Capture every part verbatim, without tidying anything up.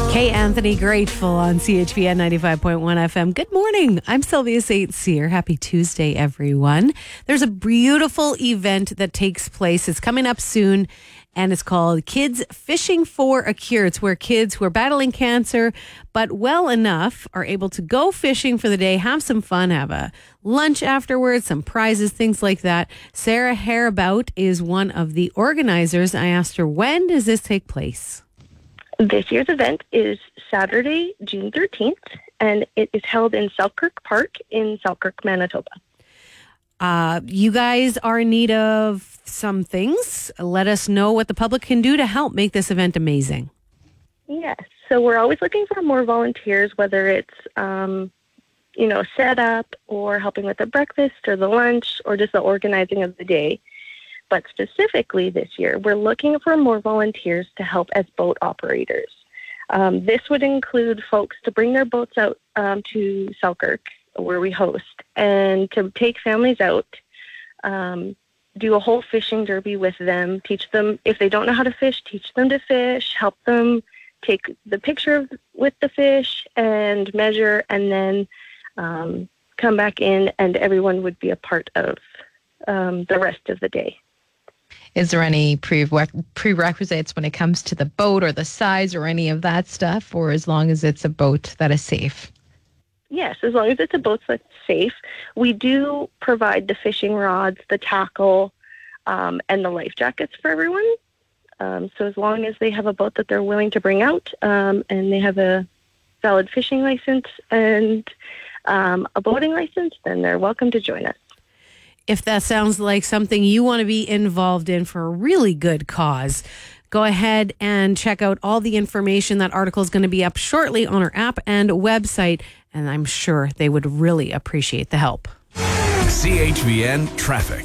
Kay Anthony, Grateful on C H B N ninety-five point one F M. Good morning. I'm Sylvia Saint Cyr. Happy Tuesday, everyone. There's a beautiful event that takes place. It's coming up soon, and it's called Kids Fishing for a Cure. It's where kids who are battling cancer, but well enough, are able to go fishing for the day, have some fun, have a lunch afterwards, some prizes, things like that. Sarah Harabout is one of the organizers. I asked her, when does this take place? This year's event is Saturday, June thirteenth, and it is held in Selkirk Park in Selkirk, Manitoba. Uh, you guys are in need of some things. Let us know what the public can do to help make this event amazing. Yes, so we're always looking for more volunteers, whether it's, um, you know, set up or helping with the breakfast or the lunch or just the organizing of the day. But specifically this year, we're looking for more volunteers to help as boat operators. Um, this would include folks to bring their boats out um, to Selkirk, where we host, and to take families out, um, do a whole fishing derby with them, teach them, if they don't know how to fish, teach them to fish, help them take the picture of, with the fish and measure, and then um, come back in, and everyone would be a part of um, the rest of the day. Is there any prerequisites when it comes to the boat or the size or any of that stuff, or as long as it's a boat that is safe? Yes, as long as it's a boat that's safe. We do provide the fishing rods, the tackle, um, and the life jackets for everyone. Um, so as long as they have a boat that they're willing to bring out um, and they have a valid fishing license and um, a boating license, then they're welcome to join us. If that sounds like something you want to be involved in for a really good cause, go ahead and check out all the information. That article is going to be up shortly on our app and website, and I'm sure they would really appreciate the help. C H B N Traffic.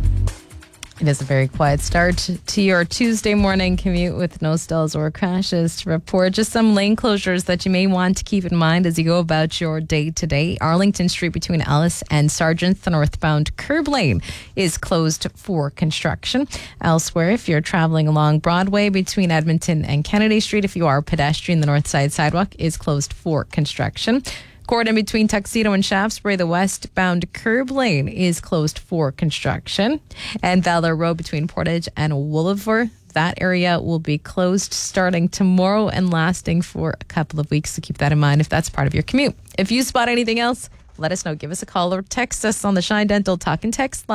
It is a very quiet start to your Tuesday morning commute with no stalls or crashes to report. Just some lane closures that you may want to keep in mind as you go about your day today. Arlington Street between Ellis and Sargent, the northbound curb lane is closed for construction. Elsewhere, if you're traveling along Broadway between Edmonton and Kennedy Street, if you are a pedestrian, the north side sidewalk is closed for construction. Gordon between Tuxedo and Shaftesbury, the westbound curb lane is closed for construction. And Valor Road between Portage and Wooliver, that area will be closed starting tomorrow and lasting for a couple of weeks. So keep that in mind if that's part of your commute. If you spot anything else, let us know. Give us a call or text us on the Shine Dental Talk and Text line.